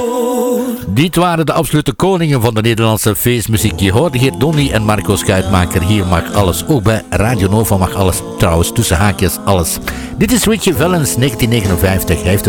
Dit waren de absolute koningen van de Nederlandse feestmuziek. Je hoorde hier Donny en Marco Schuitmaker. Hier mag alles. Ook bij Radio Nova mag alles. Trouwens, tussen haakjes alles. Dit is Richie Valens, 1959. Hij heeft het